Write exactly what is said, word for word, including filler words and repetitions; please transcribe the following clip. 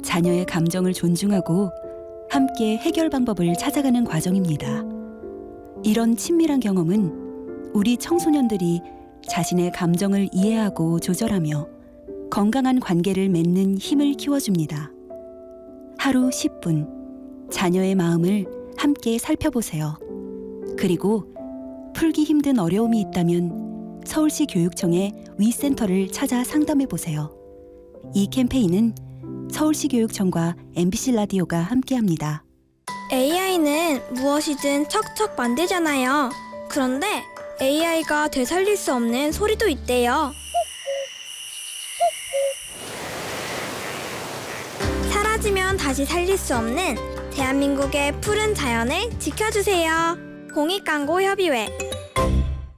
자녀의 감정을 존중하고 함께 해결 방법을 찾아가는 과정입니다. 이런 친밀한 경험은 우리 청소년들이 자신의 감정을 이해하고 조절하며 건강한 관계를 맺는 힘을 키워줍니다. 하루 십 분, 자녀의 마음을 함께 살펴보세요. 그리고 풀기 힘든 어려움이 있다면 서울시 교육청의 위센터를 찾아 상담해보세요. 이 캠페인은 서울시 교육청과 엠비씨 라디오가 함께합니다. 에이아이는 무엇이든 척척 만들잖아요. 그런데 에이아이가 되살릴 수 없는 소리도 있대요. 사라지면 다시 살릴 수 없는 대한민국의 푸른 자연을 지켜주세요. 공익광고협의회